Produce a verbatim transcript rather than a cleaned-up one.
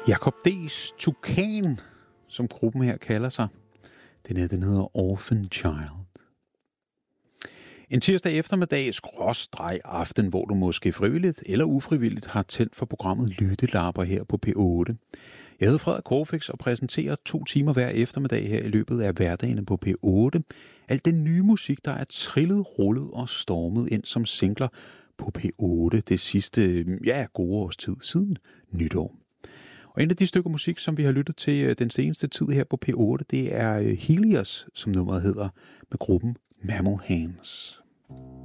Jakob D's Tukan, som gruppen her kalder sig. Den her, den hedder Orphan Child. En tirsdag eftermiddag, skråstreg aften, hvor du måske frivilligt eller ufrivilligt har tændt for programmet Lyttelapper her på P otte. Jeg hedder Frederik Corfix og præsenterer to timer hver eftermiddag her i løbet af hverdagene på P otte. Alt den nye musik, der er trillet, rullet og stormet ind som singler på P otte det sidste, ja, gode års tid siden nytår. Og en af de stykker musik, som vi har lyttet til den seneste tid her på P otte, det er Helios, som nummeret hedder, med gruppen Mammal Hands.